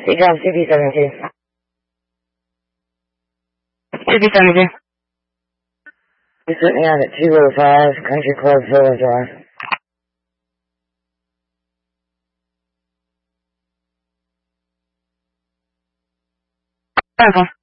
T-Drop CP-72. CP-72. He's sitting out at 205 Country Club Villa Drive. Okay.